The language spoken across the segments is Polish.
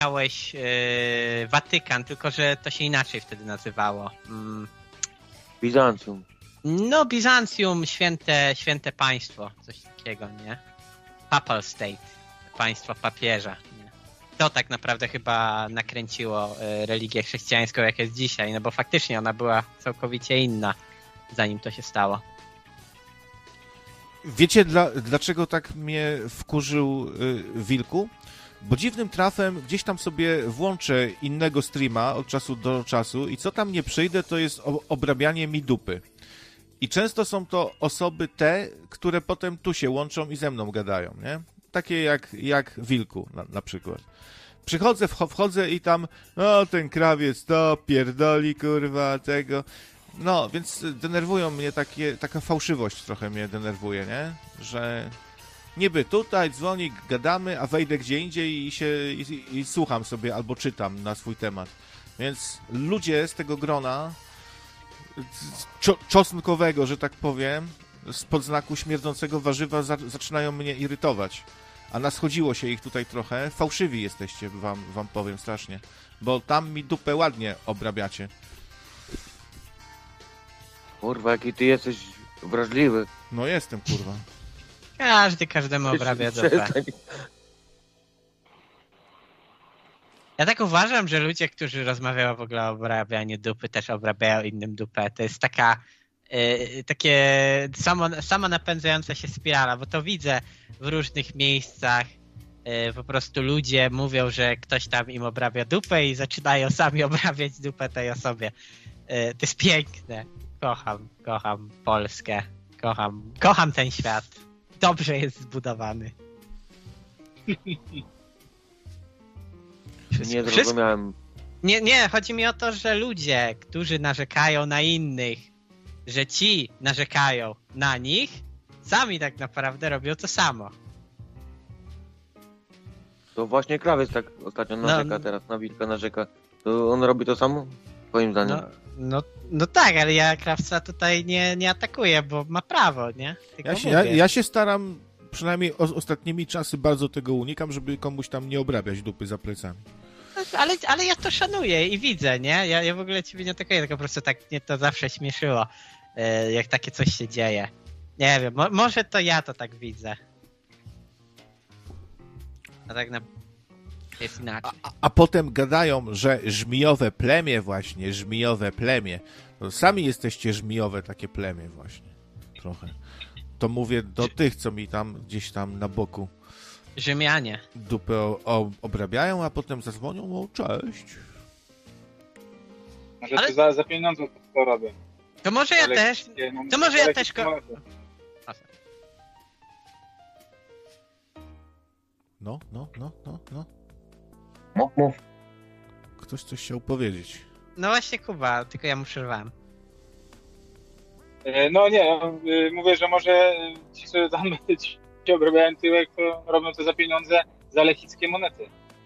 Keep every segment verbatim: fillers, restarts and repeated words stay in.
miałeś yy, Watykan, tylko że to się inaczej wtedy nazywało. Mm. Bizancjum. No, Bizancjum, święte, święte państwo, coś takiego, nie? Papal State, państwo papieża. Nie? To tak naprawdę chyba nakręciło y, religię chrześcijańską, jak jest dzisiaj, no bo faktycznie ona była całkowicie inna, zanim to się stało. Wiecie, dla, dlaczego tak mnie wkurzył y, Wilku? Bo dziwnym trafem gdzieś tam sobie włączę innego streama od czasu do czasu i co tam nie przyjdę, to jest obrabianie mi dupy. I często są to osoby te, które potem tu się łączą i ze mną gadają, nie? Takie jak, jak Wilku na, na przykład. Przychodzę, wchodzę i tam, o ten krawiec to pierdoli, kurwa, tego. No, więc denerwują mnie takie, taka fałszywość trochę mnie denerwuje, nie? Że niby tutaj dzwoni, gadamy, a wejdę gdzie indziej i się i, i słucham sobie albo czytam na swój temat. Więc ludzie z tego grona Czo- czosnkowego, że tak powiem, spod znaku śmierdzącego warzywa za- zaczynają mnie irytować. A naschodziło się ich tutaj trochę. Fałszywi jesteście, wam, wam powiem strasznie. Bo tam mi dupę ładnie obrabiacie. Kurwa, jaki ty jesteś wrażliwy. No jestem, kurwa. Każdy każdemu obrabia dupę. Ja tak uważam, że ludzie, którzy rozmawiają w ogóle o obrabianiu dupy, też obrabiają innym dupę. To jest taka y, takie samo, samo napędzająca się spirala, bo to widzę w różnych miejscach. Y, po prostu ludzie mówią, że ktoś tam im obrabia dupę i zaczynają sami obrabiać dupę tej osobie. Y, to jest piękne. Kocham, kocham Polskę. Kocham, kocham ten świat. Dobrze jest zbudowany. Nie zrozumiałem. Nie, nie, chodzi mi o to, że ludzie, którzy narzekają na innych, że ci narzekają na nich, sami tak naprawdę robią to samo. To właśnie krawiec tak ostatnio narzeka, no, teraz na wilka narzeka. To on robi to samo? Twoim zdaniem? No, no, no tak, ale ja krawca tutaj nie, nie atakuję, bo ma prawo, nie? Ja się, ja, ja się staram, przynajmniej o, ostatnimi czasy bardzo tego unikam, żeby komuś tam nie obrabiać dupy za plecami. Ale, ale ja to szanuję i widzę, nie? Ja, ja w ogóle ciebie nie atakuję, tylko po prostu tak mnie to zawsze śmieszyło, jak takie coś się dzieje. Nie wiem, mo, może to ja to tak widzę. A tak na... jest inaczej. A, a potem gadają, że żmijowe plemię właśnie, żmijowe plemię. To sami jesteście żmijowe takie plemię właśnie. Trochę. To mówię do tych, co mi tam gdzieś tam na boku Rzymianie. Dupę o, o, obrabiają, a potem zadzwonią, o cześć. Może Ale... to za, za pieniądze to robię. To może ja ale też... no, To może ja też... Ko... No, no, no, no, no. Mów, mów. Ktoś coś chciał powiedzieć. No właśnie Kuba, tylko ja mu przerwałem. No nie, mówię, że może ci, co tam ci obrabiają tyłek, to robią to za pieniądze, za lechickie monety.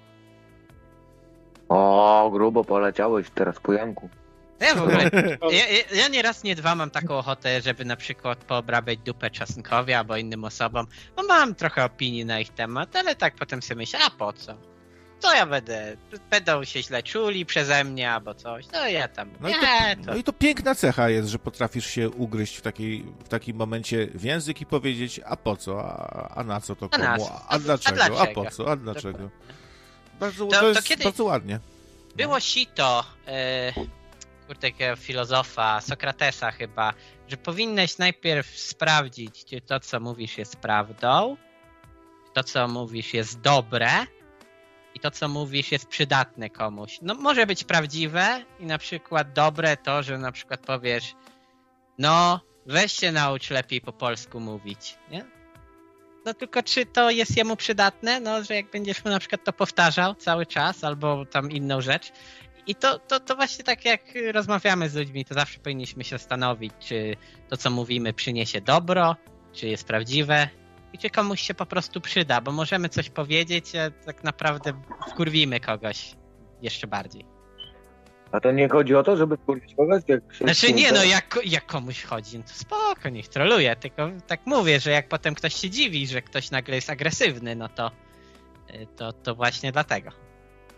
O, grubo poleciałeś teraz po Janku. Ja w ogóle, ja, ja, ja nie raz, nie dwa mam taką ochotę, żeby na przykład poobrabiać dupę czosnkowi albo innym osobom, bo mam trochę opinii na ich temat, ale tak potem sobie myślę, a po co? Co ja będę? Będą się źle czuli przeze mnie albo coś, no ja tam, no nie, i to, to... no i to piękna cecha jest, że potrafisz się ugryźć w, takiej, w takim momencie w język i powiedzieć, a po co, a, a na co to komu, a, a, a, dlaczego? a dlaczego, a po co, a dlaczego. Bardzo, to, to jest to kiedy... bardzo ładnie. Było sito, yy, kurde, takiego filozofa, Sokratesa chyba, że powinieneś najpierw sprawdzić, czy to, co mówisz, jest prawdą, to, co mówisz, jest dobre i to, co mówisz, jest przydatne komuś. No może być prawdziwe i na przykład dobre to, że na przykład powiesz, no weź się naucz lepiej po polsku mówić, nie? No tylko czy to jest jemu przydatne? No, że jak będziesz mu na przykład to powtarzał cały czas albo tam inną rzecz. I to, to, to właśnie tak jak rozmawiamy z ludźmi, to zawsze powinniśmy się zastanowić, czy to, co mówimy, przyniesie dobro, czy jest prawdziwe i czy komuś się po prostu przyda, bo możemy coś powiedzieć, a tak naprawdę wkurwimy kogoś jeszcze bardziej. A to nie chodzi o to, żeby wkurwić kogoś? Jak znaczy nie, no jak, jak komuś chodzi, no to spoko, niech troluje, tylko tak mówię, że jak potem ktoś się dziwi, że ktoś nagle jest agresywny, no to, to, to właśnie dlatego.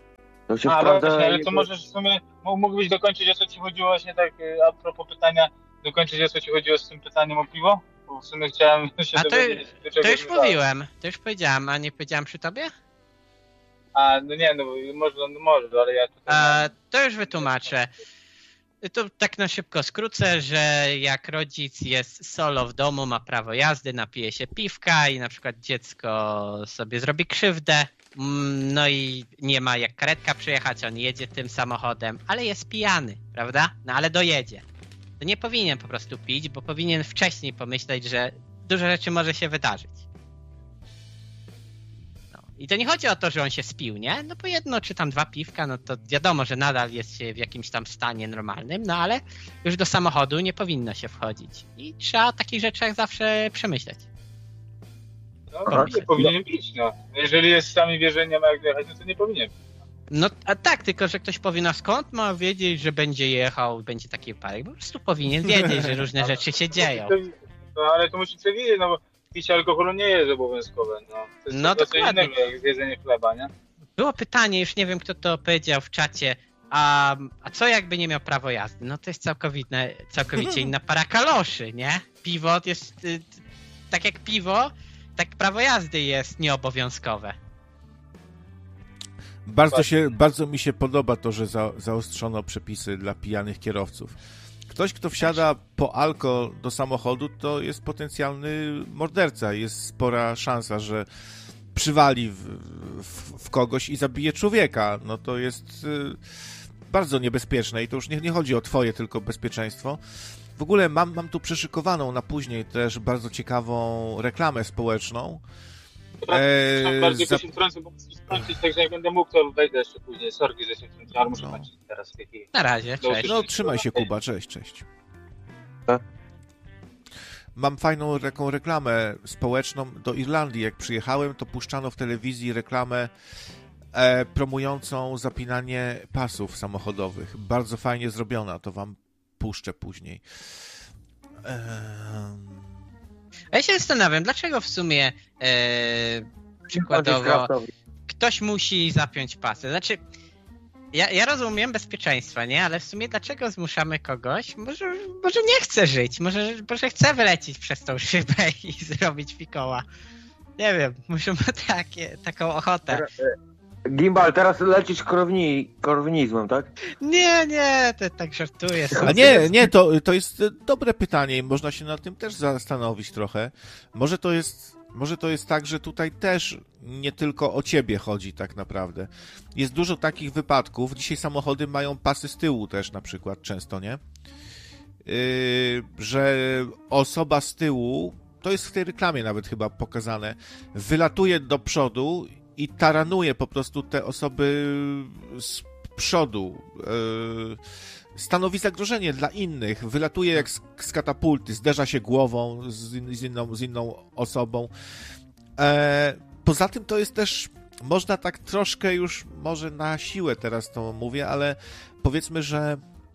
To się A, sprawdza... właśnie, ale to jego- możesz w sumie, m- mógłbyś dokończyć, o co ci chodziło właśnie tak y, a propos pytania, dokończyć, o co ci chodziło z tym pytaniem o piwo? Bo w sumie chciałem się A to, dowiedzieć, do czego to już zmierzałeś. mówiłem, to już powiedziałem, a nie powiedziałem przy tobie? A, no nie, no może, no może, ale ja tutaj... A, to już wytłumaczę. To tak na szybko skrócę, że jak rodzic jest solo w domu, ma prawo jazdy, napije się piwka i na przykład dziecko sobie zrobi krzywdę, mm, no i nie ma jak karetka przyjechać, on jedzie tym samochodem, ale jest pijany, prawda? No ale dojedzie. To nie powinien po prostu pić, bo powinien wcześniej pomyśleć, że dużo rzeczy może się wydarzyć. No. I to nie chodzi o to, że on się spił, nie? No bo jedno czy tam dwa piwka, no to wiadomo, że nadal jest się w jakimś tam stanie normalnym, no ale już do samochodu nie powinno się wchodzić. I trzeba o takich rzeczach zawsze przemyśleć. No, Aha. nie powinien pić, no. Jeżeli jest sami wie, że nie ma jak jechać, no to nie powinien. No a tak, tylko że ktoś powie, no skąd ma wiedzieć, że będzie jechał, będzie taki wypadek? Po prostu powinien wiedzieć, że różne rzeczy się dzieją. No, ale to musi przewidzieć, no bo picie alkoholu nie jest obowiązkowe, no. To jest No, no, co dokładnie. innego jak zjedzenie chleba, nie? Było pytanie, już nie wiem kto to powiedział w czacie, a, a co jakby nie miał prawo jazdy? No to jest całkowite, całkowicie inna para kaloszy, nie? Piwo jest, y, tak jak piwo, tak prawo jazdy jest nieobowiązkowe. Bardzo, się, bardzo mi się podoba to, że za, zaostrzono przepisy dla pijanych kierowców. Ktoś, kto wsiada po alko do samochodu, to jest potencjalny morderca. Jest spora szansa, że przywali w, w, w kogoś i zabije człowieka. No to jest y, bardzo niebezpieczne i to już nie, nie chodzi o twoje tylko bezpieczeństwo. W ogóle mam, mam tu przyszykowaną na później też bardzo ciekawą reklamę społeczną. Eee, bardzo za- się wtrącę, bo muszę skończyć, także jak będę mógł, to wejdę jeszcze później. Sorki, że się wtrąciłem, ale muszę No. kończyć teraz w tej chwili. Na razie, Do cześć. No, trzymaj się, Kuba. Cześć, cześć. Tak. Mam fajną taką reklamę społeczną do Irlandii. Jak przyjechałem, to puszczano w telewizji reklamę e, promującą zapinanie pasów samochodowych. Bardzo fajnie zrobiona, to wam puszczę później. Ehm... A ja się zastanawiam, dlaczego w sumie e, przykładowo ktoś musi zapiąć pasy. Znaczy, ja, ja rozumiem bezpieczeństwa, nie? Ale w sumie dlaczego zmuszamy kogoś? Może, może nie chce żyć, może, może chce wylecieć przez tą szybę i zrobić fikoła. Nie wiem, muszę mieć takie, taką ochotę. Gimbal, teraz lecisz korowni, korowinizmem, tak? Nie, nie, to tak żartuję. A nie, nie, to, to jest dobre pytanie i można się nad tym też zastanowić trochę. Może to jest, może to jest tak, że tutaj też nie tylko o ciebie chodzi tak naprawdę. Jest dużo takich wypadków. Dzisiaj samochody mają pasy z tyłu też na przykład często, nie? Yy, że osoba z tyłu, to jest w tej reklamie nawet chyba pokazane, wylatuje do przodu i taranuje po prostu te osoby z przodu. Yy, stanowi zagrożenie dla innych. Wylatuje jak z, z katapulty, zderza się głową z, z, inną, z inną osobą. E, poza tym to jest też, można tak troszkę już, może na siłę teraz to mówię, ale powiedzmy, że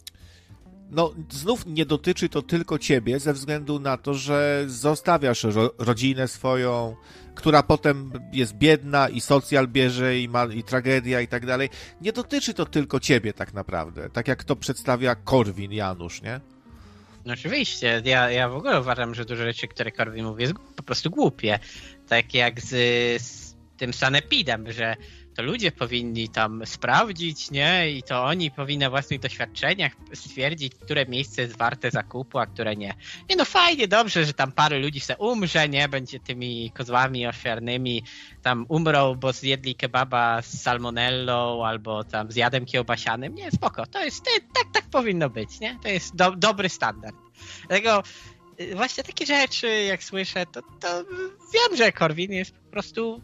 no, znów nie dotyczy to tylko ciebie, ze względu na to, że zostawiasz ro, rodzinę swoją, która potem jest biedna i socjal bierze i, ma, i tragedia i tak dalej. Nie dotyczy to tylko ciebie tak naprawdę, tak jak to przedstawia Korwin Janusz, nie? No oczywiście, ja, ja w ogóle uważam, że dużo rzeczy, które Korwin mówi, jest po prostu głupie. Tak jak z, z tym sanepidem, że to ludzie powinni tam sprawdzić, nie? I to oni powinni na własnych doświadczeniach stwierdzić, które miejsce jest warte zakupu, a które nie. Nie no fajnie, dobrze, że tam parę ludzi se umrze, nie? Będzie tymi kozłami ofiarnymi, tam umrą, bo zjedli kebaba z salmonellą, albo tam z jadem kiełbasianym. Nie, spoko, to jest, tak, tak powinno być, nie? To jest do, dobry standard. Dlatego właśnie takie rzeczy, jak słyszę, to, to wiem, że Korwin jest po prostu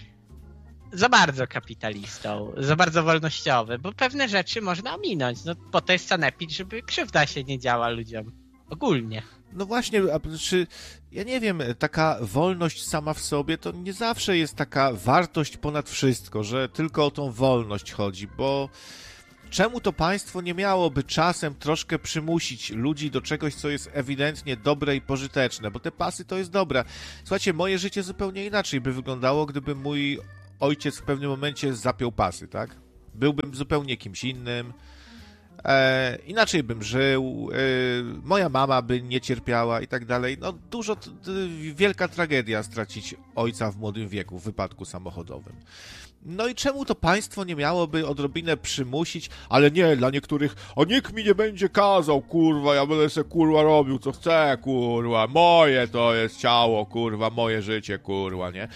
za bardzo kapitalistą, za bardzo wolnościowy, bo pewne rzeczy można ominąć. No po to jest sanepid, żeby krzywda się nie działa ludziom ogólnie. No właśnie, a czy, ja nie wiem, taka wolność sama w sobie to nie zawsze jest taka wartość ponad wszystko, że tylko o tą wolność chodzi, bo czemu to państwo nie miałoby czasem troszkę przymusić ludzi do czegoś, co jest ewidentnie dobre i pożyteczne, bo te pasy to jest dobre. Słuchajcie, moje życie zupełnie inaczej by wyglądało, gdyby mój ojciec w pewnym momencie zapiął pasy, tak? byłbym zupełnie kimś innym, e, inaczej bym żył, e, moja mama by nie cierpiała i tak dalej. No dużo, t, t, wielka tragedia stracić ojca w młodym wieku w wypadku samochodowym. No i czemu to państwo nie miałoby odrobinę przymusić, ale nie, dla niektórych, o nikt mi nie będzie kazał, kurwa, ja będę se, kurwa, robił co chcę, kurwa, moje to jest ciało, kurwa, moje życie, kurwa, nie?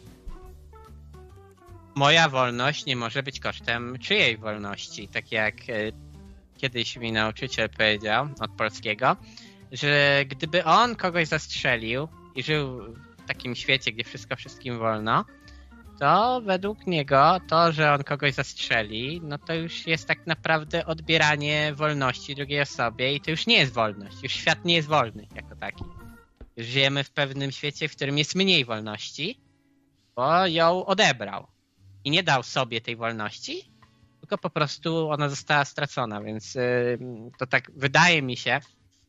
Moja wolność nie może być kosztem czyjej wolności, tak jak e, kiedyś mi nauczyciel powiedział od polskiego, że gdyby on kogoś zastrzelił i żył w takim świecie, gdzie wszystko wszystkim wolno, to według niego to, że on kogoś zastrzeli, no to już jest tak naprawdę odbieranie wolności drugiej osobie i to już nie jest wolność. Już świat nie jest wolny jako taki. Już żyjemy w pewnym świecie, w którym jest mniej wolności, bo ją odebrał. I nie dał sobie tej wolności, tylko po prostu ona została stracona, więc yy, to tak wydaje mi się,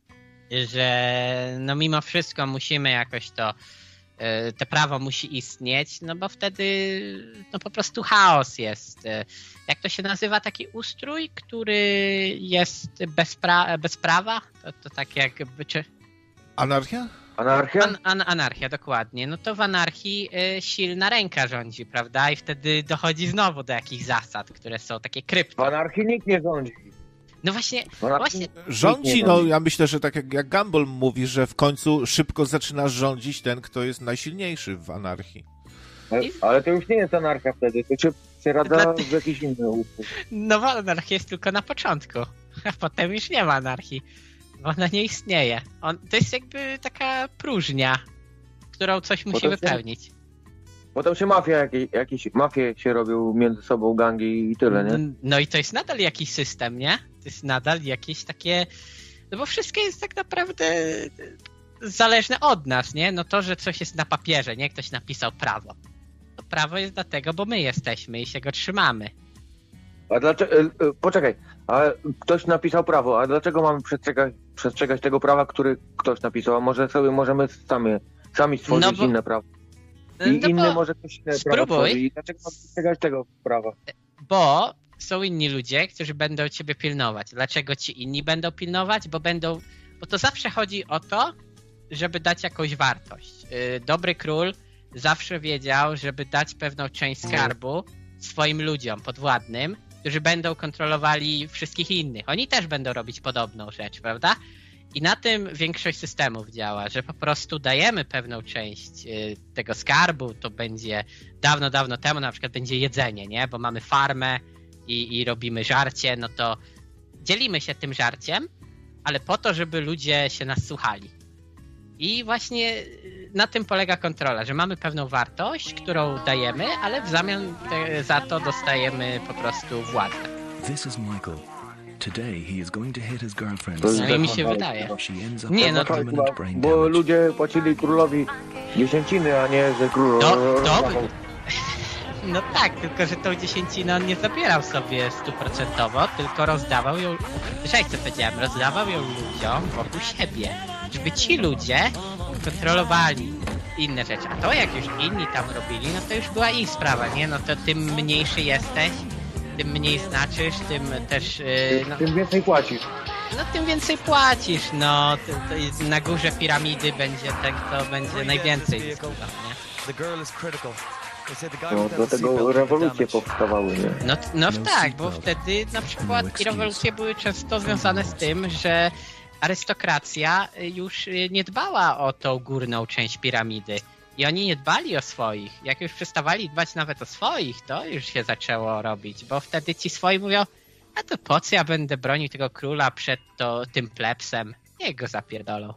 że no mimo wszystko musimy jakoś to te prawo musi istnieć, no bo wtedy no po prostu chaos jest. Jak to się nazywa taki ustrój, który jest bez, pra- bez prawa? To, to tak jakby... Czy... Anarchia? Anarchia? An- an- anarchia, dokładnie. No to w anarchii y, silna ręka rządzi, prawda? I wtedy dochodzi znowu do jakichś zasad, które są takie krypto. W anarchii nikt nie rządzi. No właśnie, Anarchii... właśnie... Rządzi, no ja myślę, że tak jak, jak Gumball mówi, że w końcu szybko zaczyna rządzić ten, kto jest najsilniejszy w anarchii. Ale, ale to już nie jest anarchia wtedy, to się przeradza Dla... w jakiś inny ustrój. Nowa anarchia jest tylko na początku, a potem już nie ma anarchii, bo ona nie istnieje. On, to jest jakby taka próżnia, którą coś musi Potem wypełnić. Się, potem się mafia, jakieś, jakieś mafie się robią między sobą, gangi i tyle, nie? No i to jest nadal jakiś system, nie? To jest nadal jakieś takie... No bo wszystko jest tak naprawdę zależne od nas, nie? No to, że coś jest na papierze, nie? Ktoś napisał prawo. To prawo jest dlatego, bo my jesteśmy i się go trzymamy. A dlaczego... Poczekaj, a ktoś napisał prawo, a dlaczego mamy przestrzegać, przestrzegać tego prawa, który ktoś napisał? A może sobie możemy sami, sami stworzyć no bo... inne prawo? I no inny bo... może ktoś inne Spróbuj. prawo tworzy. I dlaczego mamy przestrzegać tego prawa? Bo są inni ludzie, którzy będą ciebie pilnować. Dlaczego ci inni będą pilnować? Bo będą... Bo to zawsze chodzi o to, żeby dać jakąś wartość. Dobry król zawsze wiedział, żeby dać pewną część skarbu swoim ludziom, podwładnym, którzy będą kontrolowali wszystkich innych. Oni też będą robić podobną rzecz, prawda? I na tym większość systemów działa, że po prostu dajemy pewną część tego skarbu, to będzie dawno, dawno temu na przykład będzie jedzenie, nie? Bo mamy farmę i, i robimy żarcie, no to dzielimy się tym żarciem, ale po to, żeby ludzie się nas słuchali. I właśnie na tym polega kontrola, że mamy pewną wartość, którą dajemy, ale w zamian te, za to dostajemy po prostu władzę. This is Michael. Today he is going to hit his girlfriend. No mi się wydaje. She ends up Nie, no with permanent brain Bo damage. ludzie płacili królowi dziesięciny, a nie, że król... No, to... No tak, tylko że tą dziesięcinę on nie zabierał sobie stuprocentowo, tylko rozdawał ją... Słyszałeś co powiedziałem? Rozdawał ją ludziom wokół siebie, żeby ci ludzie kontrolowali inne rzeczy. A to jak już inni tam robili, no to już była ich sprawa, nie? No to tym mniejszy jesteś, tym mniej znaczysz, tym też... Yy, no, Tym więcej płacisz. no tym więcej płacisz, no. To, to na górze piramidy będzie ten, kto będzie najwięcej zyskał, nie? No, do tego rewolucje powstawały, nie? No, no tak, bo wtedy na przykład i rewolucje były często związane z tym, że arystokracja już nie dbała o tą górną część piramidy. I oni nie dbali o swoich. Jak już przestawali dbać nawet o swoich, to już się zaczęło robić, bo wtedy ci swoi mówią, a to po co ja będę bronił tego króla przed to, tym plebsem? Niech go zapierdolą.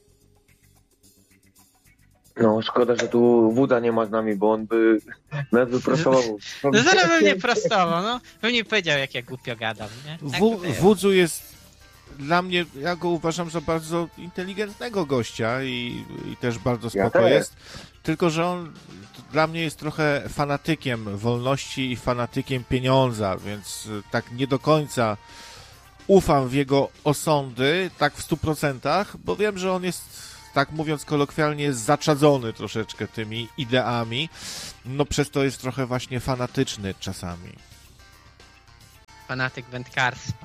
No, szkoda, że tu Wódza nie ma z nami, bo on by nas wyprostował. No zaraz bym nie prostował, no. Bym nie powiedział, jak ja głupio gadam, nie? Tak W, Wódzu jest dla mnie, ja go uważam za bardzo inteligentnego gościa i, i też bardzo spoko Ja jest. Tylko, że on dla mnie jest trochę fanatykiem wolności i fanatykiem pieniądza, więc tak nie do końca ufam w jego osądy, tak w stu procentach, bo wiem, że on jest, tak mówiąc kolokwialnie, zaczadzony troszeczkę tymi ideami, no przez to jest trochę właśnie fanatyczny czasami. fanatyk wędkarstwa.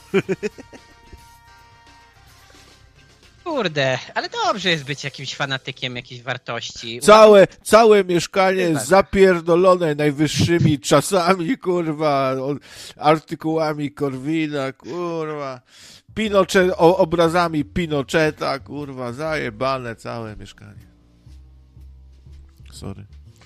Kurde, ale dobrze jest być jakimś fanatykiem jakiejś wartości. Całe, całe mieszkanie Chyba. zapierdolone najwyższymi czasami, kurwa, o- artykułami Korwina, kurwa, Pinoche, o, obrazami Pinocheta, kurwa, zajebane całe mieszkanie. Sorry.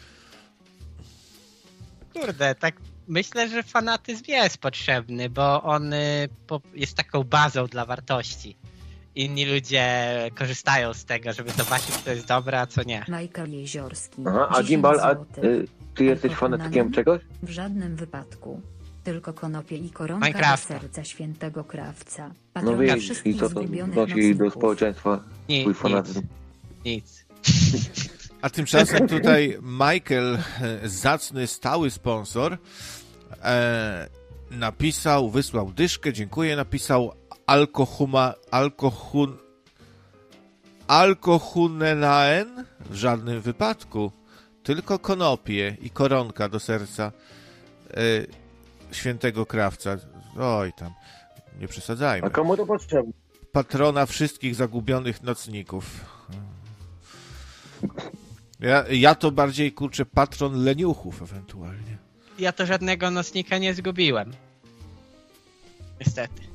Kurde, tak myślę, że fanatyzm jest potrzebny, bo on y, po, jest taką bazą dla wartości. Inni ludzie korzystają z tego, żeby zobaczyć, co jest dobre, a co nie. Michael Jeziorski. Aha, a dziesięć Gimbal, a złotych. y, ty jesteś Alkohol fanatykiem na czegoś? W żadnym wypadku. Tylko konopie i koronka do Minecrafta. serca świętego krawca. No Patrona wiesz, i wszystkich co to zgubionych wnosi do nocników. społeczeństwa Ni- twój nic, fanatyzm? nic. A tymczasem tutaj Michael, e, zacny, stały sponsor, e, napisał, wysłał dyszkę, dziękuję, napisał alkohuma, alkohun, alkohunenaen w żadnym wypadku, tylko konopie i koronka do serca e, świętego krawca. Oj tam, nie przesadzajmy. A komu to potrzebne? Patrona wszystkich zagubionych nocników. Ja, ja to bardziej, kurczę, patron leniuchów ewentualnie. Ja to żadnego nocnika nie zgubiłem. Niestety.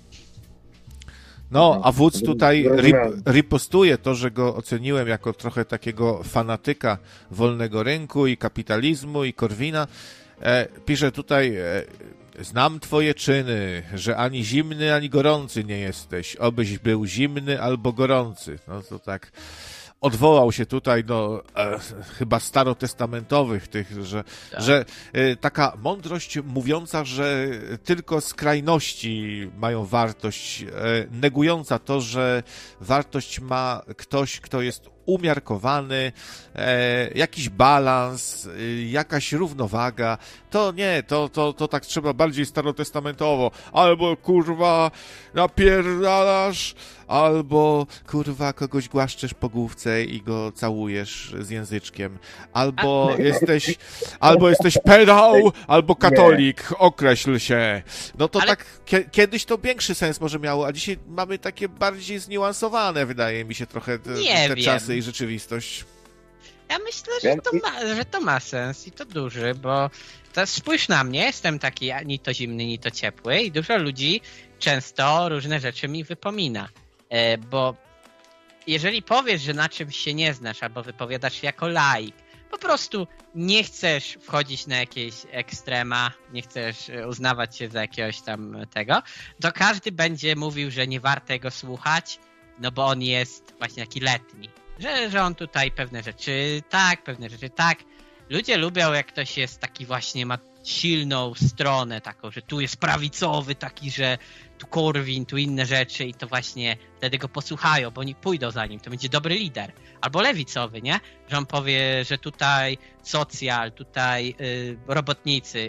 No, a Wódz tutaj rip, Zrozumiałem. ripostuje to, że go oceniłem jako trochę takiego fanatyka wolnego rynku i kapitalizmu i Korwina. E, pisze tutaj, e, znam twoje czyny, że ani zimny, ani gorący nie jesteś. Obyś był zimny albo gorący. No to tak... Odwołał się tutaj do e, chyba starotestamentowych tych, że, Tak. że e, taka mądrość mówiąca, że tylko skrajności mają wartość, e, negująca to, że wartość ma ktoś, kto jest umiarkowany, e, jakiś balans, e, jakaś równowaga. To nie, to, to, to tak trzeba bardziej starotestamentowo. Albo kurwa napierdalasz, albo kurwa kogoś głaszczesz po główce i go całujesz z języczkiem. Albo jesteś, albo jesteś pedał, albo katolik, określ się. No to Ale- tak kie- kiedyś to większy sens może miało, a dzisiaj mamy takie bardziej zniuansowane, wydaje mi się trochę te, Nie te wiem. czasy i rzeczywistość. Ja myślę, że Ja- to, ma, że to ma sens i to duży, bo to spójrz na mnie, jestem taki ni to zimny, ni to ciepły i dużo ludzi często różne rzeczy mi wypomina. E, bo jeżeli powiesz, że na czymś się nie znasz, albo wypowiadasz się jako laik, po prostu nie chcesz wchodzić na jakieś ekstrema, nie chcesz e, uznawać się za jakiegoś tam tego, to każdy będzie mówił, że nie warto go słuchać, no bo on jest właśnie taki letni. Że, że on tutaj pewne rzeczy tak, pewne rzeczy tak. Ludzie lubią, jak ktoś jest taki właśnie, ma silną stronę taką, że tu jest prawicowy taki, że tu Korwin, tu inne rzeczy i to właśnie wtedy go posłuchają, bo oni pójdą za nim, to będzie dobry lider. Albo lewicowy, nie? Że on powie, że tutaj socjal, tutaj y, robotnicy.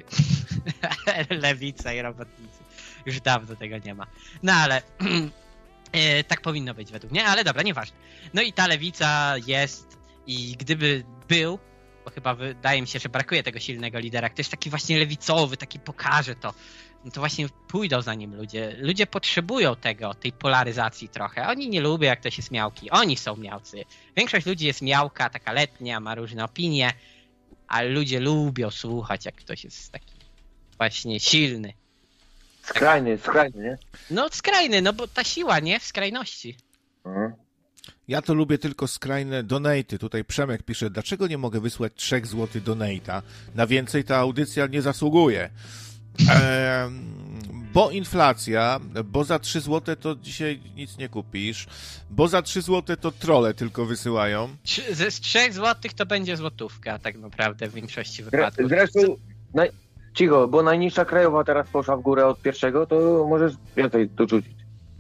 Lewica i robotnicy. Już dawno tego nie ma. No ale y, tak powinno być według mnie, ale dobra, nieważne. No i ta lewica jest i gdyby był, bo chyba wydaje mi się, że brakuje tego silnego lidera, ktoś taki właśnie lewicowy, taki pokaże to, no to właśnie pójdą za nim ludzie. Ludzie potrzebują tego, tej polaryzacji trochę. Oni nie lubią, jak ktoś jest miałki. Oni są miałcy. Większość ludzi jest miałka, taka letnia, ma różne opinie, ale ludzie lubią słuchać, jak ktoś jest taki właśnie silny. Skrajny, skrajny, nie? No skrajny, no bo ta siła, nie? W skrajności. Mhm. Ja to lubię tylko skrajne donaty. Tutaj Przemek pisze, dlaczego nie mogę wysłać trzech złotych donata? Na więcej ta audycja nie zasługuje. Ehm, bo inflacja, bo za trzy złote to dzisiaj nic nie kupisz, bo za trzy złote to trolle tylko wysyłają. Trzy- Z, z trzech złotych to będzie złotówka, tak naprawdę w większości wypadków. Zresztą, naj... cicho, bo najniższa krajowa teraz poszła w górę od pierwszego, to możesz więcej dorzucić.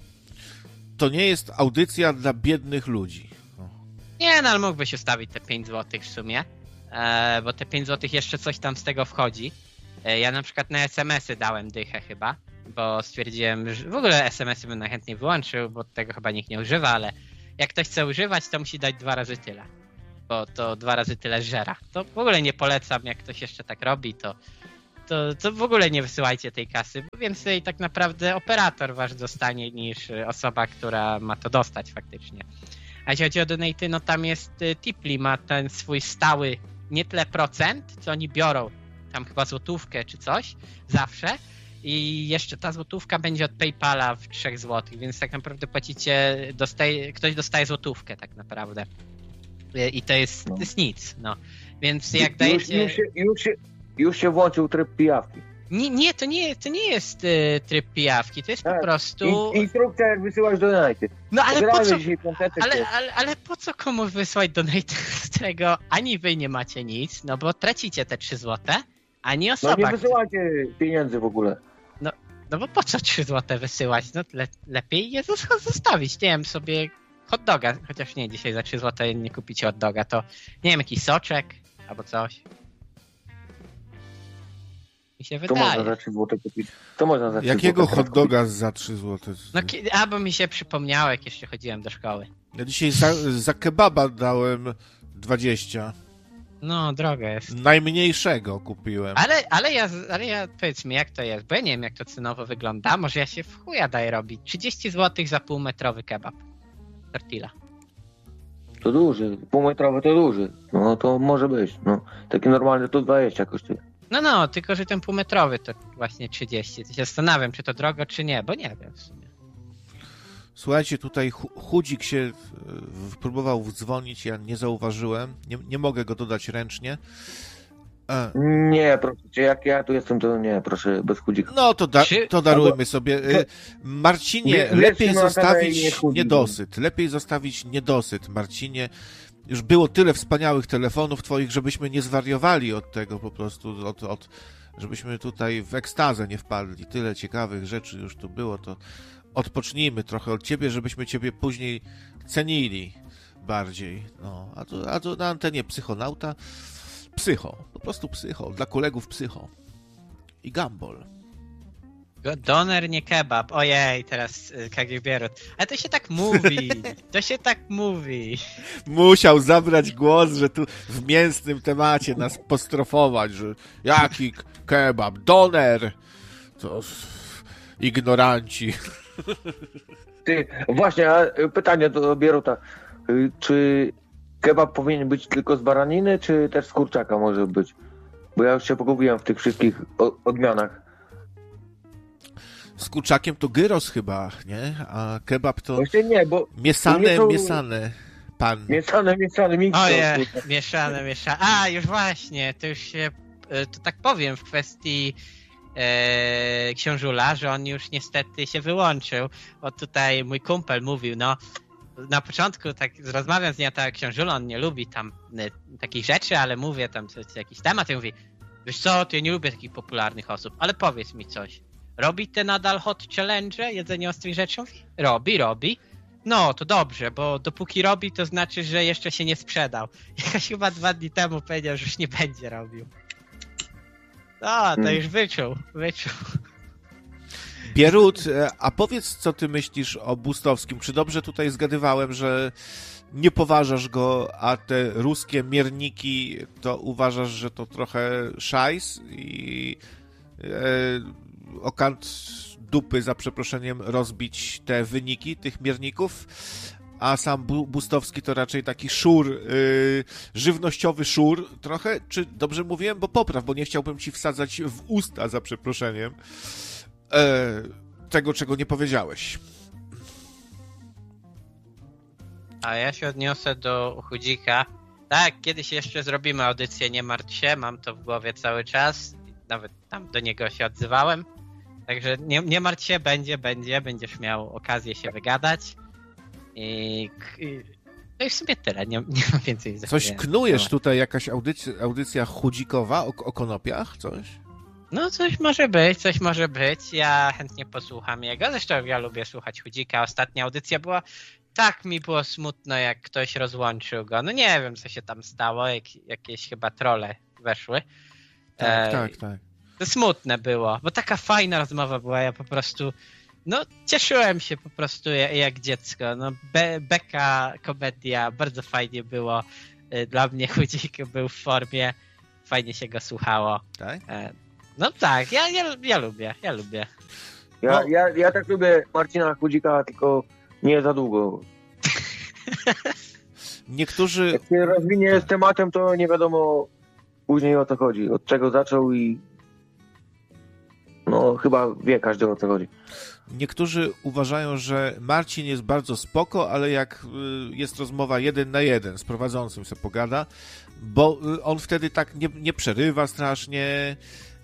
To nie jest audycja dla biednych ludzi. Nie, no ale mógłbyś ustawić te pięć złotych w sumie, e, bo te pięć złotych jeszcze coś tam z tego wchodzi. E, ja na przykład na es em esy dałem dychę chyba, bo stwierdziłem, że w ogóle es em esy bym najchętniej wyłączył, bo tego chyba nikt nie używa, ale jak ktoś chce używać, to musi dać dwa razy tyle, bo to dwa razy tyle żera. To w ogóle nie polecam, jak ktoś jeszcze tak robi, to to, to w ogóle nie wysyłajcie tej kasy, bo więcej tak naprawdę operator wasz dostanie niż osoba, która ma to dostać faktycznie. A jeśli chodzi o donaty, no tam jest Tipli, ma ten swój stały nie tyle procent, co oni biorą, tam chyba złotówkę czy coś, zawsze. I jeszcze ta złotówka będzie od PayPala w trzech złotych, więc tak naprawdę płacicie, dostaje, ktoś dostaje złotówkę tak naprawdę. I to jest, no. to jest nic, no. Więc jak już, dajecie... Już się, już, się, już się włączył tryb pijawki. Nie, nie, to nie, to nie jest y, tryb pijawki, to jest tak. po prostu... In, instrukcja jak wysyłasz donaty. No ale po co... piąteczek, Ale, ale, ale po co komuś wysłać donate, z którego ani wy nie macie nic, no bo tracicie te trzy złote, ani osoba... No nie wysyłajcie pieniędzy w ogóle. No, no bo po co trzy złote wysyłać? No le, lepiej je zostawić, nie wiem, sobie hot doga, chociaż nie, dzisiaj za trzy złote nie kupicie hot doga, to nie wiem, jakiś soczek albo coś. Mi się To wydaje. można za trzy złote kupić. To można za trzy Jakiego złote hot doga za trzy złote? No, albo mi się przypomniało, jak jeszcze chodziłem do szkoły. Ja dzisiaj za, za kebaba dałem dwadzieścia. No, droga jest. Najmniejszego kupiłem. Ale, ale, ja, ale ja, powiedz mi, jak to jest, bo ja nie wiem, jak to cenowo wygląda. Może ja się w chuja daję robić. trzydzieści złotych za półmetrowy kebab. Tortilla. To duży, półmetrowy to duży. No to może być. No. Taki normalny to dwadzieścia kosztuje. No, no, tylko że ten półmetrowy to właśnie trzydzieści. To się zastanawiam, czy to drogo, czy nie, bo nie wiem w sumie. Słuchajcie, tutaj Chudzik się w, próbował dzwonić, ja nie zauważyłem. Nie, nie mogę go dodać ręcznie. E. Nie, proszę cię, jak ja tu jestem, to nie, proszę, bez Chudzika. No to, da, Czy... to darujmy sobie. Marcinie, Wie, lepiej wiesz, zostawić nie chudzi, niedosyt. Lepiej zostawić niedosyt, Marcinie. Już było tyle wspaniałych telefonów twoich, żebyśmy nie zwariowali od tego po prostu, od, od, żebyśmy tutaj w ekstazę nie wpadli. Tyle ciekawych rzeczy już tu było, to odpocznijmy trochę od ciebie, żebyśmy ciebie później cenili bardziej. No, a tu, a tu na antenie psychonauta psycho, po prostu psycho, dla kolegów psycho. I Gumball. Doner, nie kebab. Ojej, teraz K G B. Ale to się tak mówi. To się tak mówi. Musiał zabrać głos, że tu w mięsnym temacie nas postrofować, że jaki kebab, doner. To ignoranci. Ty, właśnie, a pytanie do Bieruta. Czy kebab powinien być tylko z baraniny, czy też z kurczaka może być? Bo ja już się pogubiłem w tych wszystkich odmianach. Z kurczakiem to gyros chyba, nie? A kebab to Właśnie nie, bo miesane, to... miesane, pan. Mieszane, mieszane, miksy. Oje, mieszane, mieszane. A, już właśnie, to już się, to tak powiem w kwestii e, książula, że on już niestety się wyłączył. Bo tutaj mój kumpel mówił, no, na początku tak rozmawiam z nim, tak książula, on nie lubi tam e, takich rzeczy, ale mówię tam coś, jakiś temat i mówi, wiesz co, to ja nie lubię takich popularnych osób, ale powiedz mi coś. Robi te nadal hot challenge, jedzenie ostrych rzeczy? Robi, robi. No, to dobrze, bo dopóki robi, to znaczy, że jeszcze się nie sprzedał. Jakaś chyba dwa dni temu powiedział, że już nie będzie robił. No, to hmm. już wyczuł, wyczuł. Bierut, a powiedz, co ty myślisz o Bustowskim? Czy dobrze tutaj zgadywałem, że nie poważasz go, a te ruskie mierniki to uważasz, że to trochę szajs i e, okant dupy, za przeproszeniem, rozbić te wyniki tych mierników, a sam Bu- Bustowski to raczej taki szur, yy, żywnościowy szur trochę, czy dobrze mówiłem? Bo popraw, bo nie chciałbym ci wsadzać w usta, za przeproszeniem, yy, tego, czego nie powiedziałeś. A ja się odniosę do Chudzika. Tak, kiedyś jeszcze zrobimy audycję, nie martw się, mam to w głowie cały czas, nawet tam do niego się odzywałem. Także nie, nie martw się, będzie, będzie, będziesz miał okazję się wygadać. I, i to już w sumie tyle, nie, nie mam więcej. Coś knujesz tutaj, jakaś audycja, audycja chudzikowa o, o konopiach, coś? No coś może być, coś może być. Ja chętnie posłucham jego, zresztą ja lubię słuchać Chudzika. Ostatnia audycja była, tak mi było smutno, jak ktoś rozłączył go. No nie wiem, co się tam stało, jak, jakieś chyba trolle weszły. Tak, e, tak, tak. To smutne było, bo taka fajna rozmowa była, ja po prostu, no cieszyłem się po prostu jak, jak dziecko, no be, beka, komedia, bardzo fajnie było, dla mnie Chudzik był w formie, fajnie się go słuchało. Tak? No tak, ja, ja, ja lubię, ja lubię. Ja, No. ja, ja tak lubię Marcina Chudzika, tylko nie za długo. Niektórzy... Jak się rozwinie z tematem, to nie wiadomo później o co chodzi. Od czego zaczął i... No, chyba wie każdy o co chodzi. Niektórzy uważają, że Marcin jest bardzo spoko, ale jak y, jest rozmowa jeden na jeden z prowadzącym, se pogada, bo y, on wtedy tak nie, nie przerywa strasznie,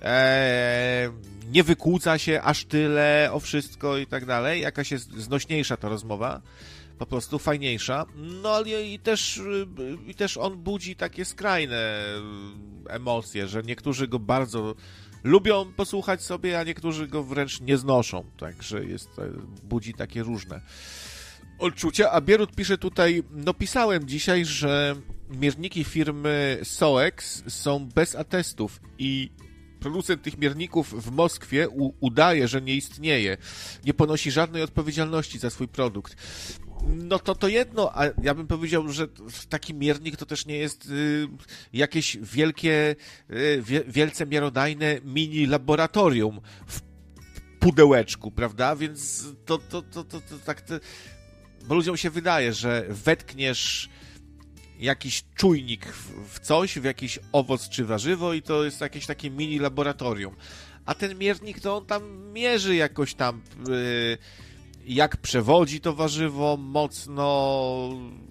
e, nie wykłóca się aż tyle o wszystko i tak dalej. Jakaś jest znośniejsza ta rozmowa, po prostu fajniejsza. No ale i też, y, i też on budzi takie skrajne y, emocje, że niektórzy go bardzo lubią posłuchać sobie, a niektórzy go wręcz nie znoszą. Także jest, budzi takie różne odczucia. A Bierut pisze tutaj, no pisałem dzisiaj, że mierniki firmy Soex są bez atestów i producent tych mierników w Moskwie u, udaje, że nie istnieje. Nie ponosi żadnej odpowiedzialności za swój produkt. No to to jedno, a ja bym powiedział, że taki miernik to też nie jest y, jakieś wielkie, y, wie, wielce miarodajne mini laboratorium w pudełeczku, prawda? Więc to, to, to, to, to tak, to, bo ludziom się wydaje, że wetkniesz jakiś czujnik w, w coś, w jakiś owoc czy warzywo i to jest jakieś takie mini laboratorium. A ten miernik, to on tam mierzy jakoś tam... Y, jak przewodzi to warzywo mocno,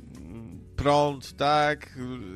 prąd, tak,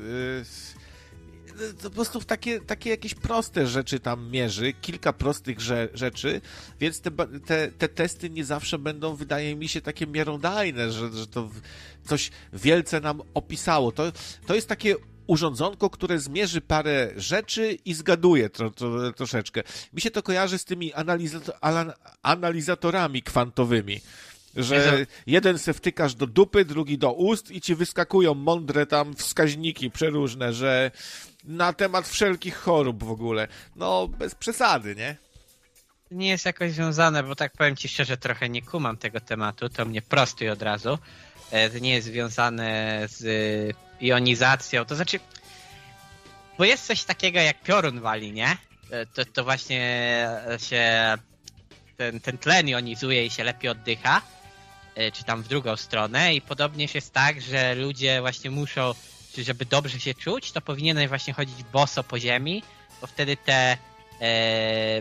to po prostu w takie, takie jakieś proste rzeczy tam mierzy, kilka prostych rze- rzeczy, więc te, te, te testy nie zawsze będą, wydaje mi się, takie miarodajne, że, że to coś wielce nam opisało. To, to jest takie urządzonko, które zmierzy parę rzeczy i zgaduje tro, tro, troszeczkę. Mi się to kojarzy z tymi analizator, analizatorami kwantowymi, że jeden se wtykasz do dupy, drugi do ust i ci wyskakują mądre tam wskaźniki przeróżne, że na temat wszelkich chorób w ogóle. No, bez przesady, nie? Nie jest jakoś związane, bo tak powiem ci szczerze, trochę nie kumam tego tematu, to mnie prostuj od razu. To nie jest związane z jonizacją, to znaczy, bo jest coś takiego jak piorun wali, nie? To, to właśnie się ten, ten tlen jonizuje i się lepiej oddycha, czy tam w drugą stronę i podobnie jest tak, że ludzie właśnie muszą, żeby dobrze się czuć, to powinieneś właśnie chodzić boso po ziemi, bo wtedy te e,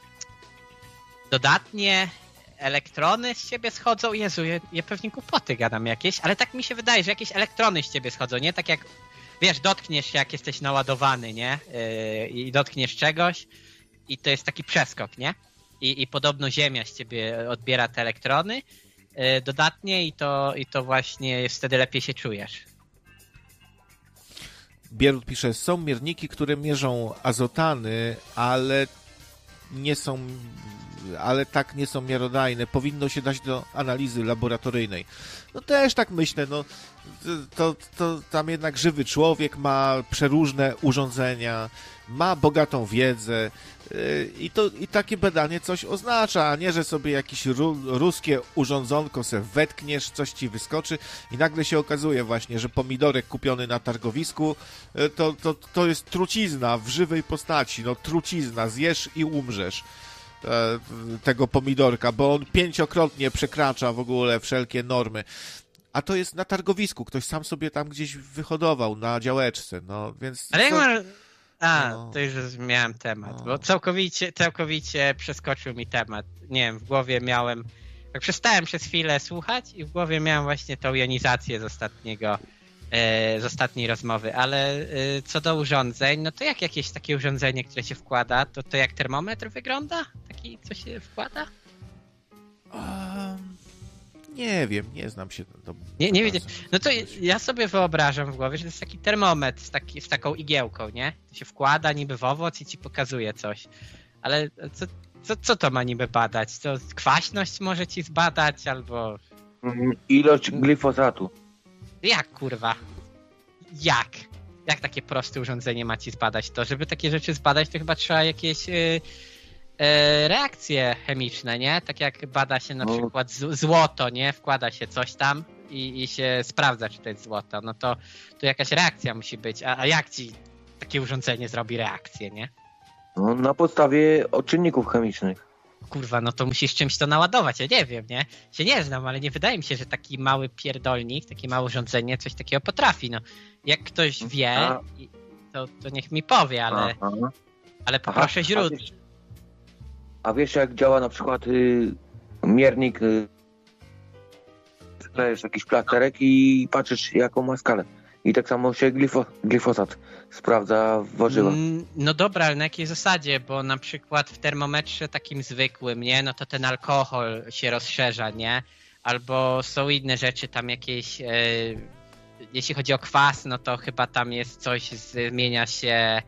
dodatnie elektrony z ciebie schodzą. Jezu, ja, ja pewnie głupoty gadam jakieś, ale tak mi się wydaje, że jakieś elektrony z ciebie schodzą, nie? Tak jak, wiesz, dotkniesz się, jak jesteś naładowany, nie? Yy, I dotkniesz czegoś i to jest taki przeskok, nie? I, i podobno Ziemia z ciebie odbiera te elektrony yy, dodatnie i to, i to właśnie wtedy lepiej się czujesz. Bierut pisze, są mierniki, które mierzą azotany, ale nie są, ale tak nie są miarodajne. Powinno się dać do analizy laboratoryjnej. No też tak myślę, no to, to tam jednak żywy człowiek ma przeróżne urządzenia, ma bogatą wiedzę yy, i, to, i takie badanie coś oznacza, a nie, że sobie jakieś ru, ruskie urządzonko se wetkniesz, coś ci wyskoczy i nagle się okazuje właśnie, że pomidorek kupiony na targowisku yy, to, to, to jest trucizna w żywej postaci, no trucizna, zjesz i umrzesz e, tego pomidorka, bo on pięciokrotnie przekracza w ogóle wszelkie normy. A to jest na targowisku, ktoś sam sobie tam gdzieś wyhodował na działeczce, no więc... Ale jak co... ma... A, No. to już zmiałem temat, No. bo całkowicie, całkowicie przeskoczył mi temat. Nie wiem, w głowie miałem... Tak przestałem przez chwilę słuchać i w głowie miałem właśnie tą jonizację z ostatniego, e, z ostatniej rozmowy, ale e, co do urządzeń, no to jak jakieś takie urządzenie, które się wkłada, to, to jak termometr wygląda? Taki, co się wkłada? Um, nie wiem, nie znam się. Do, Nie, nie widzę. No to ja sobie wyobrażam w głowie, że to jest taki termometr z, taki, z taką igiełką, nie? To się wkłada niby w owoc i ci pokazuje coś. Ale co, co, co to ma niby badać? To kwaśność może ci zbadać albo... Ilość glifosatu. Jak, kurwa? Jak? Jak takie proste urządzenie ma ci zbadać to? Żeby takie rzeczy zbadać, to chyba trzeba jakieś... Yy, yy, reakcje chemiczne, nie? Tak jak bada się na No. przykład z- złoto, nie? Wkłada się coś tam i, i się sprawdza, czy to jest złoto. No to, to jakaś reakcja musi być. A, a jak ci takie urządzenie zrobi reakcję, nie? No, na podstawie odczynników chemicznych. Kurwa, no to musisz czymś to naładować, ja nie wiem, nie? Się nie znam, ale nie wydaje mi się, że taki mały pierdolnik, takie małe urządzenie coś takiego potrafi, no. Jak ktoś wie, A. to, to niech mi powie, ale, Aha. ale poproszę Aha, źródło. a wiesz, a wiesz jak działa na przykład y, miernik, y, dajesz jakiś plasterek i patrzysz jaką ma skalę. I tak samo się glifo, glifosat sprawdza w warzywach. Mm, No dobra, ale na jakiej zasadzie? Bo na przykład w termometrze takim zwykłym, nie? No to ten alkohol się rozszerza, nie? Albo są inne rzeczy, tam jakieś... E, jeśli chodzi o kwas, no to chyba tam jest coś, zmienia się...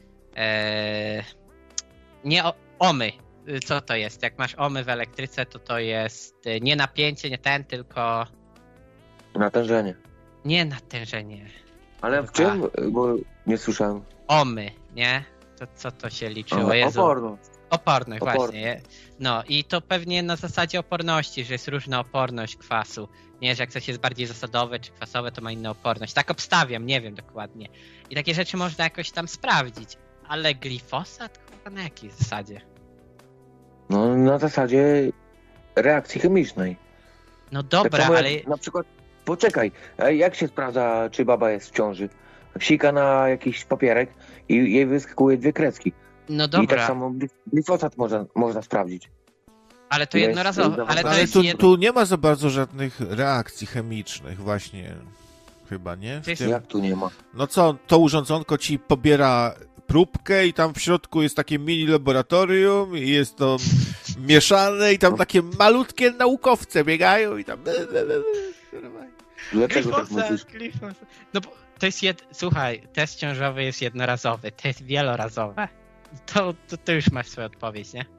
E, nie o, omy. Co to jest? Jak masz omy w elektryce, to to jest e, nie napięcie, nie ten, tylko... Natężenie. Nie natężenie. Ale w czym? Bo nie słyszałem. Omy, nie? To co to się liczyło? Aha, Jezu. oporność. Oporność, Oporność. właśnie. No i to pewnie na zasadzie oporności, że jest różna oporność kwasu. Nie, że jak coś jest bardziej zasadowe czy kwasowe, to ma inną oporność. Tak obstawiam, nie wiem dokładnie. I takie rzeczy można jakoś tam sprawdzić. Ale glifosat? Kurwa, na jakiej zasadzie? No na zasadzie reakcji chemicznej. No Tak dobra, samo jak ale... na przykład, poczekaj, a jak się sprawdza, czy baba jest w ciąży? Sika na jakiś papierek i jej wyskakuje dwie kredki. No I tak dobra, samo glif- glifosat można, można sprawdzić. ale to jest- jednorazowo. Ale to Ale jest tu, jed... tu nie ma za bardzo żadnych reakcji chemicznych właśnie, chyba, nie? W To jest- tym- Jak tu nie ma? No co, to urządzonko ci pobiera próbkę i tam w środku jest takie mini laboratorium i jest to mieszane i tam takie malutkie naukowce biegają i tam... Dlaczego tak myślisz? Glifosat, glifosat. No bo to jest jed... Słuchaj, test ciążowy jest jednorazowy, to jest wielorazowe. To, to, to już masz swoją odpowiedź, nie?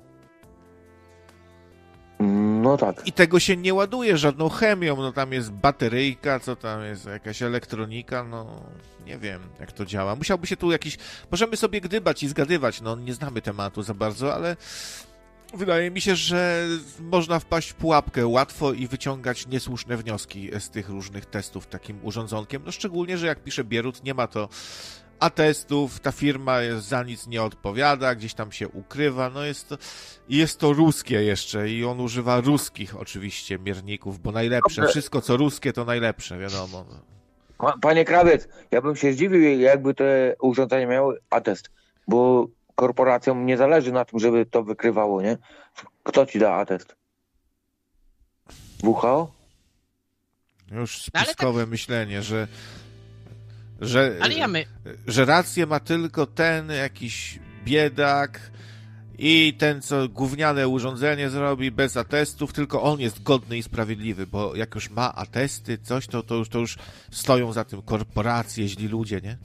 No tak. I tego się nie ładuje żadną chemią, no tam jest bateryjka, co tam jest, jakaś elektronika, no nie wiem jak to działa. Musiałby się tu jakiś, możemy sobie gdybać i zgadywać, no nie znamy tematu za bardzo, ale wydaje mi się, że można wpaść w pułapkę łatwo i wyciągać niesłuszne wnioski z tych różnych testów takim urządzonkiem, no szczególnie, że jak pisze Bierut, nie ma to atestów, ta firma jest, za nic nie odpowiada, gdzieś tam się ukrywa, no jest to, jest to ruskie jeszcze i on używa ruskich oczywiście mierników, bo najlepsze, Dobrze. wszystko co ruskie to najlepsze, wiadomo. Pa- Panie krawiec, ja bym się zdziwił, jakby te urządzenia miały atest, bo korporacjom nie zależy na tym, żeby to wykrywało, nie? Kto ci da atest? W H O? Już No ale spiskowe myślenie, że że, Ale ja my... że rację ma tylko ten jakiś biedak i ten, co gówniane urządzenie zrobi bez atestów, tylko on jest godny i sprawiedliwy, bo jak już ma atesty, coś, to, to, już, to już stoją za tym korporacje, źli ludzie, nie?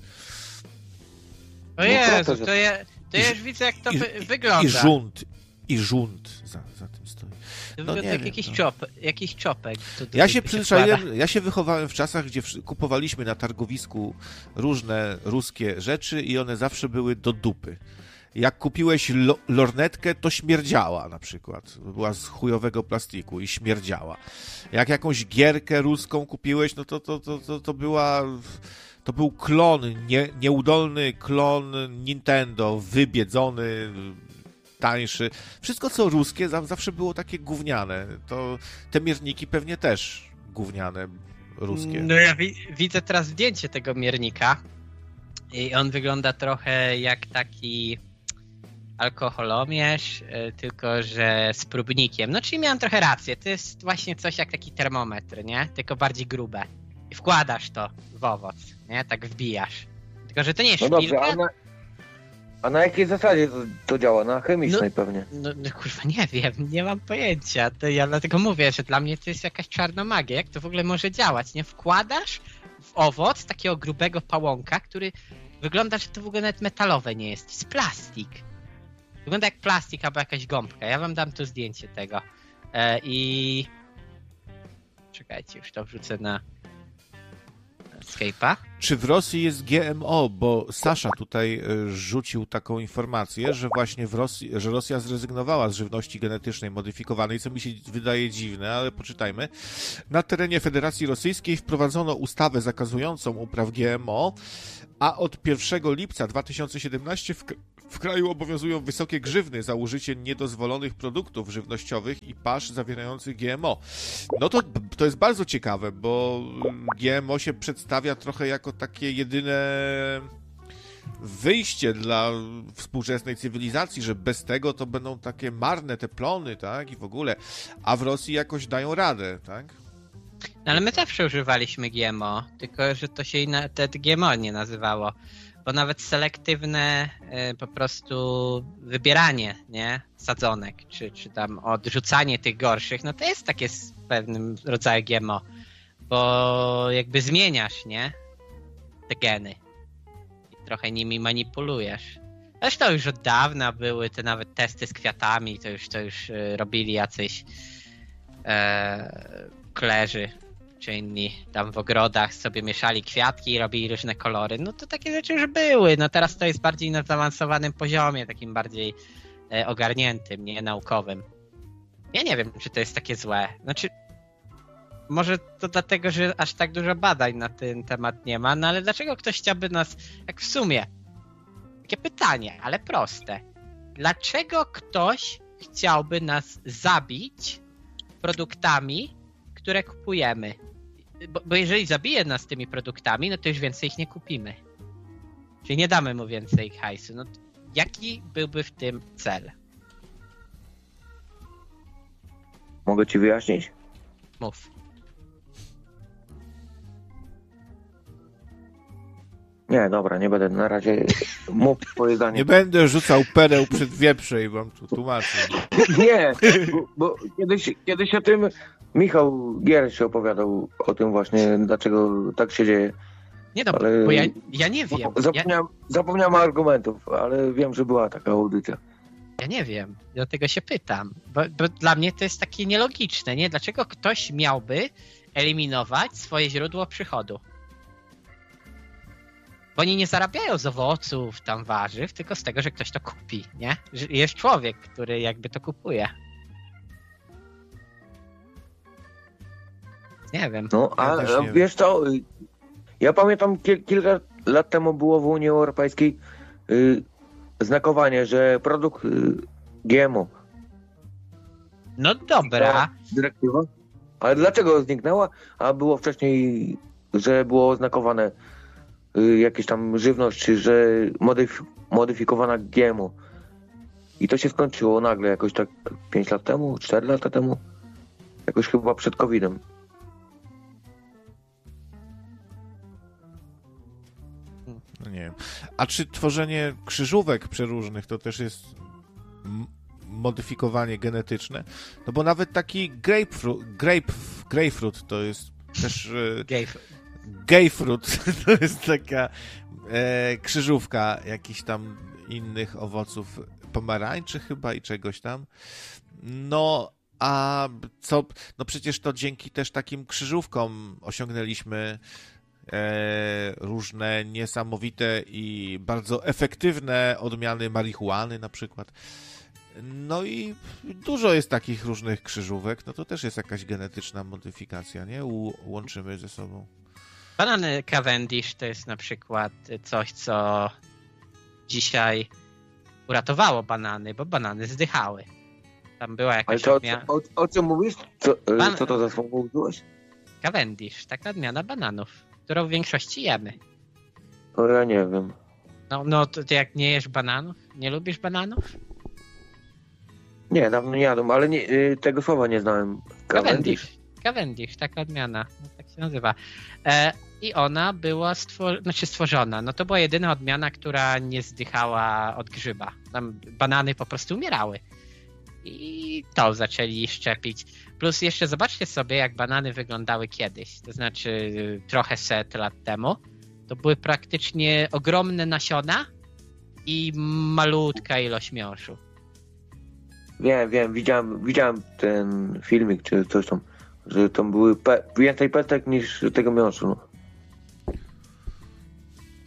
O No Jezu, prosto, że- to ja, to ja już widzę jak to I, wy, i, wygląda. I rząd, i rząd za, za tym stoi. To no wygląda nie jak wiem, jakiś no. czop, jakiś czopek. Tu, tu, Ja tu się wkłada. przyzwyczaiłem, ja się wychowałem w czasach, gdzie wszy- kupowaliśmy na targowisku różne ruskie rzeczy i one zawsze były do dupy. Jak kupiłeś lo- lornetkę, to śmierdziała na przykład. Była z chujowego plastiku i śmierdziała. Jak jakąś gierkę ruską kupiłeś, no to, to, to, to, to była... To był klon, nie, nieudolny klon Nintendo, wybiedzony, tańszy. Wszystko co ruskie za- zawsze było takie gówniane. To te mierniki pewnie też gówniane, ruskie. No ja wi- widzę teraz zdjęcie tego miernika i on wygląda trochę jak taki alkoholomierz, y, tylko że z próbnikiem. No czyli miałem trochę rację, to jest właśnie coś jak taki termometr, nie? Tylko bardziej grube. I wkładasz to w owoc, nie? Tak wbijasz. Tylko, że to nie jest No dobrze, szpilka. a na, a na jakiej zasadzie to, to działa? Na chemicznej pewnie. No, no kurwa, nie wiem, nie mam pojęcia. To ja dlatego mówię, że dla mnie to jest jakaś czarna magia. Jak to w ogóle może działać, nie? Wkładasz w owoc takiego grubego pałąka, który wygląda, że to w ogóle nawet metalowe nie jest. To jest plastik. Wygląda jak plastik albo jakaś gąbka. Ja wam dam tu zdjęcie tego. E, I... Czekajcie, już to wrzucę na Escape'a. czy w Rosji jest G M O, bo Sasza tutaj y, rzucił taką informację, że właśnie w Rosji, że Rosja zrezygnowała z żywności genetycznej modyfikowanej, co mi się wydaje dziwne, ale poczytajmy. Na terenie Federacji Rosyjskiej wprowadzono ustawę zakazującą upraw G M O, a od pierwszego lipca dwa tysiące siedemnastego w, w kraju obowiązują wysokie grzywny za użycie niedozwolonych produktów żywnościowych i pasz zawierających G M O. No to, to jest bardzo ciekawe, bo G M O się przedstawia trochę jako takie jedyne wyjście dla współczesnej cywilizacji, że bez tego to będą takie marne te plony, tak, i w ogóle, a w Rosji jakoś dają radę, tak? No ale my zawsze używaliśmy G M O, tylko że to się inna, te G M O nie nazywało, bo nawet selektywne y, po prostu wybieranie, nie, sadzonek, czy, czy tam odrzucanie tych gorszych, no to jest takie z pewnym rodzaju G M O, bo jakby zmieniasz, nie, te geny i trochę nimi manipulujesz. Zresztą już od dawna były te nawet testy z kwiatami, to już, to już y, robili jacyś e, klerzy czy inni tam w ogrodach sobie mieszali kwiatki i robili różne kolory. No to takie rzeczy już były. No teraz to jest bardziej na zaawansowanym poziomie, takim bardziej e, ogarniętym, nie naukowym. Ja nie wiem, czy to jest takie złe. Znaczy, może to dlatego, że aż tak dużo badań na ten temat nie ma, no ale dlaczego ktoś chciałby nas, jak w sumie, takie pytanie, ale proste. Dlaczego ktoś chciałby nas zabić produktami, które kupujemy? Bo, bo jeżeli zabije nas tymi produktami, no to już więcej ich nie kupimy. Czyli nie damy mu więcej hajsu. No, jaki byłby w tym cel? Mogę ci wyjaśnić? Mów. Nie, dobra, nie będę na razie mów twoje zdanie. Nie będę rzucał pereł przed wieprze i wam tu tłumaczył. Nie, bo, bo kiedyś, kiedyś o tym Michał Gierś opowiadał o tym właśnie, dlaczego tak się dzieje. Nie no, ale bo ja, ja nie wiem. Zapomniałem, Ja, zapomniałem argumentów, ale wiem, że była taka audycja. ja nie wiem, dlatego się pytam. Bo, bo dla mnie to jest takie nielogiczne, nie? Dlaczego ktoś miałby eliminować swoje źródło przychodu? Bo oni nie zarabiają z owoców, tam warzyw, tylko z tego, że ktoś to kupi, nie? Że jest człowiek, który jakby to kupuje. Nie wiem. No, a Ja nie wiesz co, ja pamiętam kil, kilka lat temu było w Unii Europejskiej y, znakowanie, że produkt y, G M O. No dobra. Dyrektywa. Ale dlaczego zniknęła? A było wcześniej, że było oznakowane y, jakieś tam żywność, czy że modyf- modyfikowana G M O. I to się skończyło nagle jakoś tak pięć lat temu, cztery lata temu. Jakoś chyba przed kowidem. No nie wiem. A czy tworzenie krzyżówek przeróżnych to też jest m- modyfikowanie genetyczne? No bo nawet taki grapefruit, grape, grapefruit to jest też... E, Gave. Grapefruit to jest taka e, krzyżówka jakichś tam innych owoców, pomarańczy chyba i czegoś tam. No, a co... No przecież to dzięki też takim krzyżówkom osiągnęliśmy E, różne niesamowite i bardzo efektywne odmiany marihuany na przykład. No i dużo jest takich różnych krzyżówek, no to też jest jakaś genetyczna modyfikacja, nie? U, łączymy ze sobą. Banany Cavendish to jest na przykład coś, co dzisiaj uratowało banany, bo banany zdychały. Tam była Ale jakaś to, odmiana... o, o czym mówisz? Co, Pan- co to za słowo użyłeś? Cavendish, taka odmiana bananów, którą w większości jemy. To ja nie wiem. No, no to ty jak nie jesz bananów? Nie lubisz bananów? Nie, dawno nie jadłem, ale nie, y, tego słowa nie znałem. Cavendish. Cavendish, taka odmiana, no, tak się nazywa. E, I ona była stwor- znaczy stworzona. No to była jedyna odmiana, która nie zdychała od grzyba. Tam banany po prostu umierały. I to zaczęli szczepić. Plus jeszcze zobaczcie sobie, jak banany wyglądały kiedyś. To znaczy y, trochę set lat temu. To były praktycznie ogromne nasiona i malutka ilość miąższu. Wiem, wiem, widziałem, widziałem ten filmik, czy coś tam, że tam były pe- więcej pestek niż tego miąższu. No.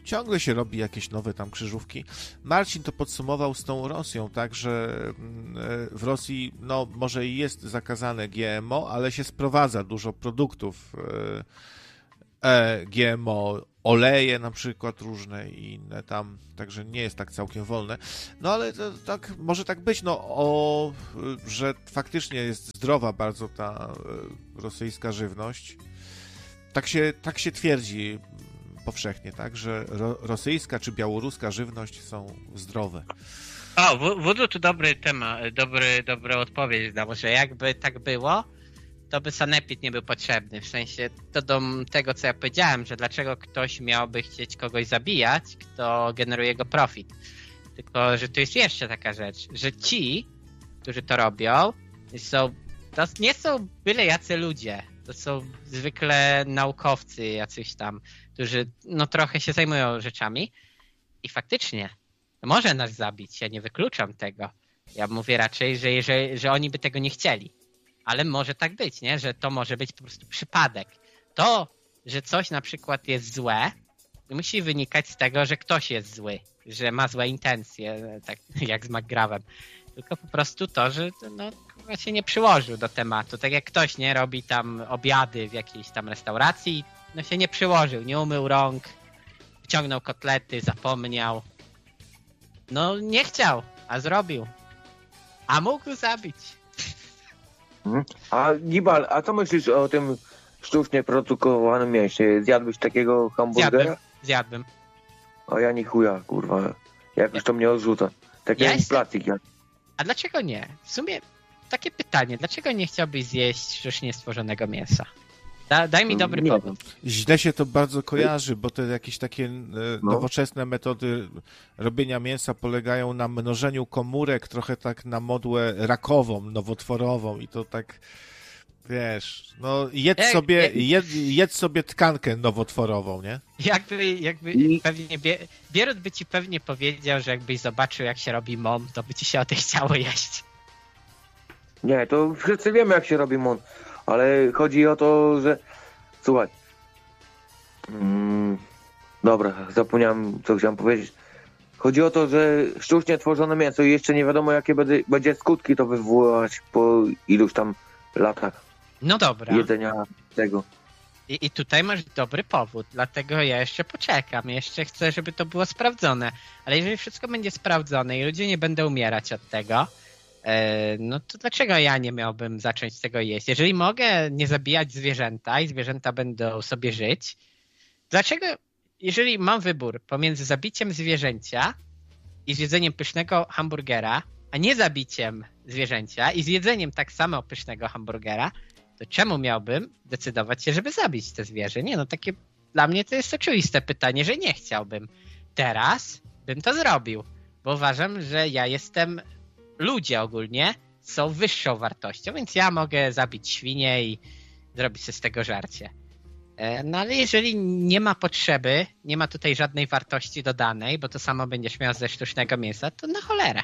ciągle się robi jakieś nowe tam krzyżówki. Marcin to podsumował z tą Rosją, tak, że w Rosji, no, może i jest zakazane G M O, ale się sprowadza dużo produktów e, G M O, oleje na przykład różne i inne tam, także nie jest tak całkiem wolne. No ale to, tak, może tak być, no, o, że faktycznie jest zdrowa bardzo ta rosyjska żywność. Tak się, tak się twierdzi powszechnie, tak, że ro, rosyjska czy białoruska żywność są zdrowe. O, Wudu tu dobry temat, dobry, dobra odpowiedź dał, że jakby tak było, to by sanepid nie był potrzebny. W sensie to do tego, co ja powiedziałem, że dlaczego ktoś miałby chcieć kogoś zabijać, kto generuje jego profit. Tylko, że tu jest jeszcze taka rzecz, że ci, którzy to robią, są, to nie są byle jacy ludzie. To są zwykle naukowcy jacyś tam, którzy no trochę się zajmują rzeczami i faktycznie może nas zabić. Ja nie wykluczam tego. Ja mówię raczej, że, że, że oni by tego nie chcieli. Ale może tak być, nie? Że to może być po prostu przypadek. To, że coś na przykład jest złe, nie musi wynikać z tego, że ktoś jest zły, że ma złe intencje, tak jak z McGrawem. Tylko po prostu to, że no, się nie przyłożył do tematu. Tak jak ktoś nie robi tam obiady w jakiejś tam restauracji, no się nie przyłożył, nie umył rąk, wyciągnął kotlety, zapomniał. No nie chciał, a zrobił. A mógł zabić. Mhm. A Gibal, a co myślisz o tym sztucznie produkowanym mięsie? Zjadłbyś takiego hamburgera? Zjadłem, zjadłem. A ja ni chuja, kurwa. Jakoś to mnie odrzuca. Taki Ja ja jestem- plastik jak. A dlaczego nie? W sumie takie pytanie, dlaczego nie chciałbyś zjeść sztucznie stworzonego mięsa? Da, daj mi dobry Nie powód. Źle się to bardzo kojarzy, bo te jakieś takie e, No. nowoczesne metody robienia mięsa polegają na mnożeniu komórek, trochę tak na modłę rakową, nowotworową i to tak, wiesz, no jedz Jak- sobie, jak- jed, jedz sobie tkankę nowotworową, nie? Jakby, jakby I- pewnie Bie- Bierut by ci pewnie powiedział, że jakbyś zobaczył, jak się robi mom, to by ci się o tym chciało jeść. Nie, to wszyscy wiemy, jak się robi mon. Ale chodzi o to, że... Słuchaj. Mm, dobra, zapomniałem, co chciałem powiedzieć. Chodzi o to, że sztucznie tworzone mięso i jeszcze nie wiadomo, jakie będzie, będzie skutki to wywołać po iluś tam latach No dobra. jedzenia tego. I, I tutaj masz dobry powód, dlatego ja jeszcze poczekam. Jeszcze chcę, żeby to było sprawdzone. Ale jeżeli wszystko będzie sprawdzone i ludzie nie będą umierać od tego, e, no to dlaczego ja nie miałbym zacząć z tego jeść? Jeżeli mogę nie zabijać zwierzęta i zwierzęta będą sobie żyć, dlaczego, jeżeli mam wybór pomiędzy zabiciem zwierzęcia i zjedzeniem pysznego hamburgera, a nie zabiciem zwierzęcia i zjedzeniem tak samo pysznego hamburgera, to czemu miałbym decydować się, żeby zabić te zwierzę? Nie, no takie dla mnie to jest oczywiste pytanie, że nie chciałbym. Teraz bym to zrobił, bo uważam, że ja jestem, ludzie ogólnie są wyższą wartością, więc ja mogę zabić świnię i zrobić sobie z tego żarcie. E, No ale jeżeli nie ma potrzeby, nie ma tutaj żadnej wartości dodanej, bo to samo będziesz miał ze sztucznego mięsa, to na cholerę.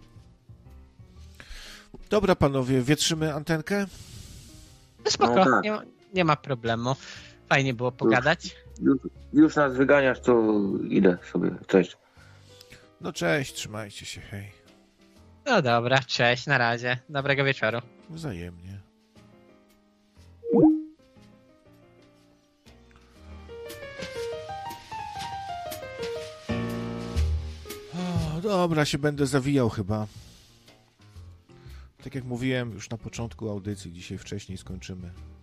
Dobra, panowie, wietrzymy antenkę? No spoko, No tak. nie, ma, nie ma problemu. Fajnie było pogadać. Już, już nas wyganiasz, to idę sobie. Cześć. No cześć, trzymajcie się, hej. No dobra, cześć, na razie. Dobrego wieczoru. Wzajemnie. O, dobra, się będę zawijał chyba. Tak jak mówiłem już na początku audycji, dzisiaj wcześniej skończymy.